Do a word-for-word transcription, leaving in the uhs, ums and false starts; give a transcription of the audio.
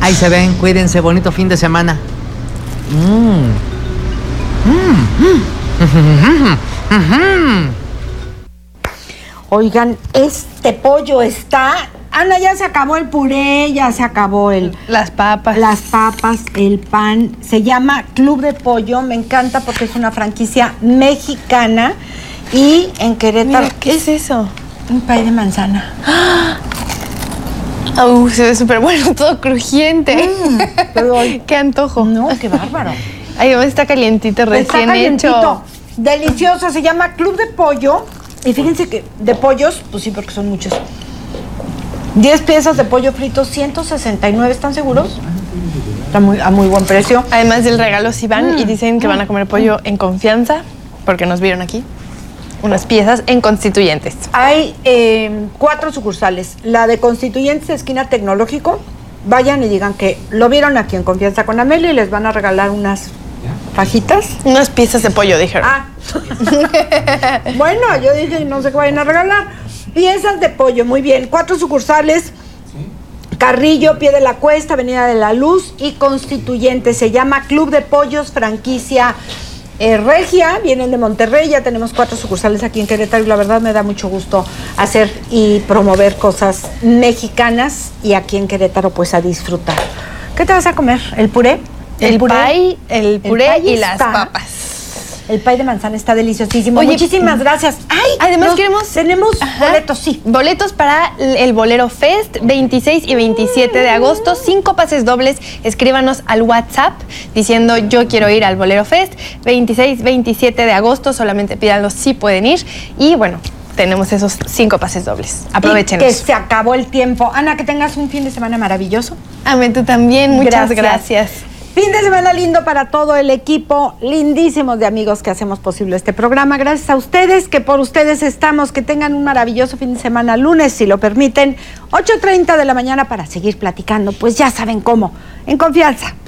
Ahí se ven, cuídense, bonito fin de semana. Mm. Mm. Mm. Oigan, este pollo está... Ana, ya se acabó el puré, ya se acabó el... Las papas. Las papas, el pan. Se llama Club de Pollo. Me encanta porque es una franquicia mexicana. Y en Querétaro... Mira, ¿qué es eso? Un pay de manzana. ¡Ah! Uh, se ve súper bueno, todo crujiente. Mm, pero hoy... ¡Qué antojo! No, qué bárbaro. Ay, está calientito, recién está calientito, hecho. Delicioso, se llama Club de Pollo. Y fíjense que de pollos, pues sí, porque son muchos. diez piezas de pollo frito, ciento sesenta y nueve, ¿están seguros? Está muy, a muy buen precio. Además del regalo, si van Mm. y dicen que van a comer pollo en confianza, porque nos vieron aquí, unas piezas en Constituyentes. Hay eh, cuatro sucursales. La de Constituyentes, esquina Tecnológico. Vayan y digan que lo vieron aquí en Confianza con Amelia y les van a regalar unas fajitas. Unas piezas de pollo, dijeron. Ah. Bueno, yo dije, no sé qué vayan a regalar. Piezas de pollo, muy bien. Cuatro sucursales. Carrillo, Pie de la Cuesta, Avenida de la Luz y Constituyente. Se llama Club de Pollos, franquicia eh, Regia. Vienen de Monterrey. Ya tenemos cuatro sucursales aquí en Querétaro y la verdad me da mucho gusto hacer y promover cosas mexicanas y aquí en Querétaro pues a disfrutar. ¿Qué te vas a comer? ¿El puré? El, el pay, el puré el pay y está, las papas. El pay de manzana está deliciosísimo. Oye, muchísimas gracias. Ay, además nos, queremos... Tenemos Ajá, boletos, sí. Boletos para el Bolero Fest, veintiséis y veintisiete de agosto. Cinco pases dobles. Escríbanos al WhatsApp diciendo yo quiero ir al Bolero Fest. veintiséis, veintisiete de agosto. Solamente pídanlos si pueden ir. Y bueno, tenemos esos cinco pases dobles. Aprovechen. Que se acabó el tiempo. Ana, que tengas un fin de semana maravilloso. Amén, tú también. Muchas Gracias. gracias. Fin de semana lindo para todo el equipo, lindísimos de amigos que hacemos posible este programa. Gracias a ustedes, que por ustedes estamos. Que tengan un maravilloso fin de semana, lunes, si lo permiten, ocho treinta de la mañana para seguir platicando. Pues ya saben cómo, en Confianza.